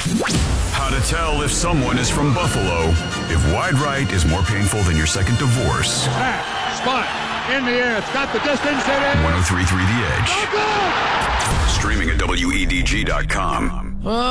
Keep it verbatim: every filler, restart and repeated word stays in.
How to tell if someone is from Buffalo. If wide right is more painful than your second divorce. Back, spot, in the air. It's got the distance. It is. one oh three point three The Edge. Oh, good. Streaming at W E D G dot com.